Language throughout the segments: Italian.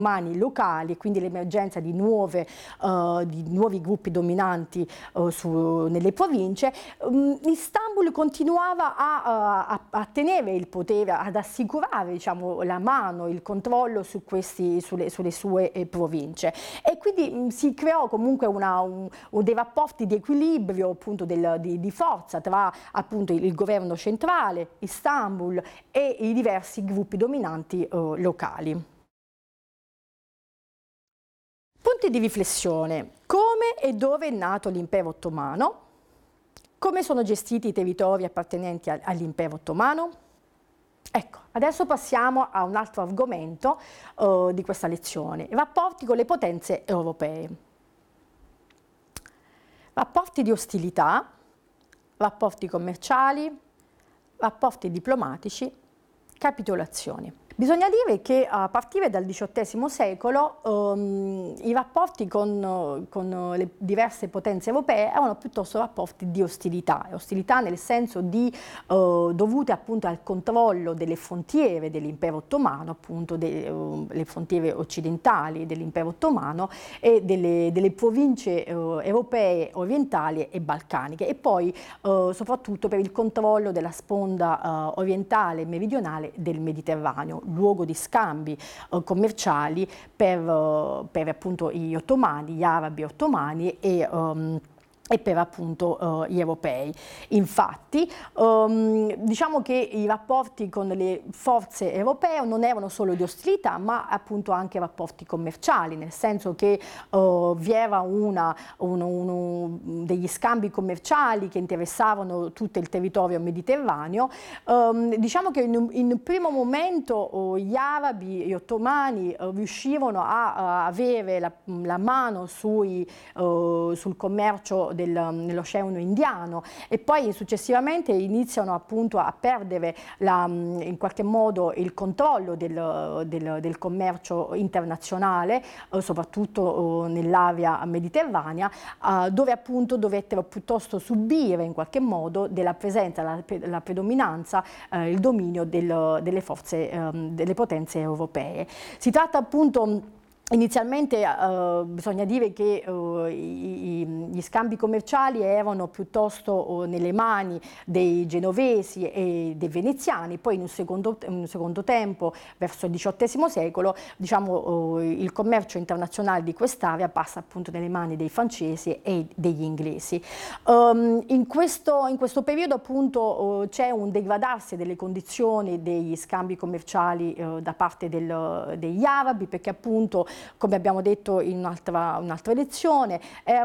mani locali, quindi l'emergenza di nuovi gruppi dominanti nelle province, Istanbul continuava a tenere il potere, ad assicurare, diciamo, la mano, il controllo sulle sue province, e quindi si creò comunque dei rapporti di equilibrio, appunto, di forza tra, appunto, il governo centrale, Istanbul, e i diversi gruppi dominanti locali. Punti di riflessione: come e dove è nato l'impero ottomano? Come sono gestiti i territori appartenenti all'impero ottomano? Ecco, adesso passiamo a un altro argomento di questa lezione: i rapporti con le potenze europee. Rapporti di ostilità, rapporti commerciali, rapporti diplomatici, capitolazioni. Bisogna dire che a partire dal XVIII secolo i rapporti con le diverse potenze europee erano piuttosto rapporti di ostilità nel senso dovute appunto al controllo delle frontiere dell'impero ottomano, appunto le frontiere occidentali dell'impero ottomano e delle province europee orientali e balcaniche, e poi soprattutto per il controllo della sponda orientale e meridionale del Mediterraneo, luogo di scambi commerciali per appunto gli ottomani, gli arabi ottomani e per appunto gli europei. Infatti diciamo che i rapporti con le forze europee non erano solo di ostilità, ma appunto anche rapporti commerciali, nel senso che vi era degli scambi commerciali che interessavano tutto il territorio mediterraneo. Diciamo che in un primo momento gli arabi, gli ottomani riuscivano a avere la mano sul commercio nell'Oceano Indiano, e poi successivamente iniziano appunto a perdere in qualche modo il controllo del commercio internazionale, soprattutto nell'area mediterranea, dove appunto dovettero piuttosto subire in qualche modo della presenza, la predominanza, il dominio delle forze, delle potenze europee. Si tratta appunto. Inizialmente bisogna dire che gli scambi commerciali erano piuttosto nelle mani dei genovesi e dei veneziani, poi in un secondo tempo, verso il XVIII secolo, diciamo, il commercio internazionale di quest'area passa appunto nelle mani dei francesi e degli inglesi. In questo periodo appunto c'è un degradarsi delle condizioni degli scambi commerciali da parte degli arabi, perché appunto, come abbiamo detto in un'altra lezione,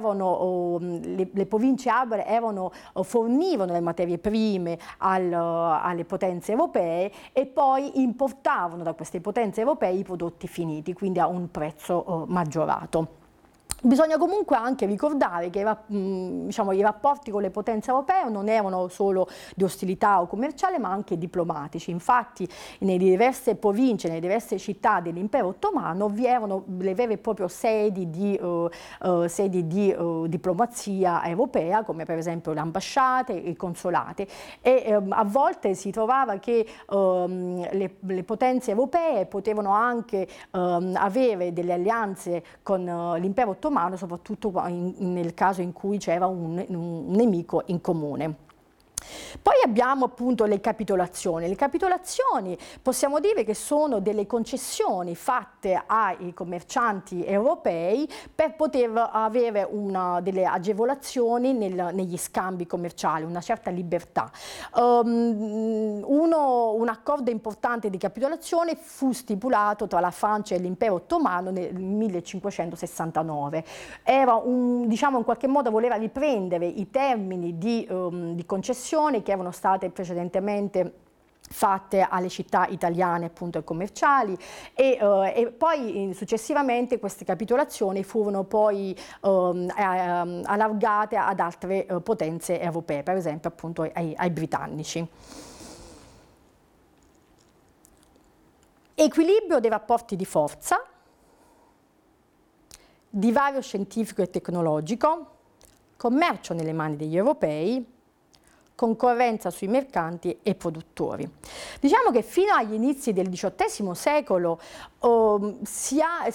le province arabe fornivano le materie prime alle potenze europee e poi importavano da queste potenze europee i prodotti finiti, quindi a un prezzo maggiorato. Bisogna comunque anche ricordare che diciamo, i rapporti con le potenze europee non erano solo di ostilità o commerciale, ma anche diplomatici. Infatti nelle diverse province, nelle diverse città dell'impero ottomano vi erano le vere e proprie sedi di diplomazia europea, come per esempio le ambasciate, i consolati, e a volte si trovava che le potenze europee potevano anche avere delle alleanze con l'impero ottomano, soprattutto nel caso in cui c'era un nemico in comune. Poi abbiamo appunto le capitolazioni. Le capitolazioni possiamo dire che sono delle concessioni fatte ai commercianti europei per poter avere delle agevolazioni negli scambi commerciali, una certa libertà. Un accordo importante di capitolazione fu stipulato tra la Francia e l'impero ottomano nel 1569. Era diciamo, in qualche modo voleva riprendere i termini di concessione che erano state precedentemente fatte alle città italiane appunto e commerciali, e poi successivamente queste capitolazioni furono poi allargate ad altre potenze europee, per esempio appunto ai britannici. Equilibrio dei rapporti di forza, divario scientifico e tecnologico, commercio nelle mani degli europei, concorrenza sui mercanti e produttori. Diciamo che fino agli inizi del XVIII secolo si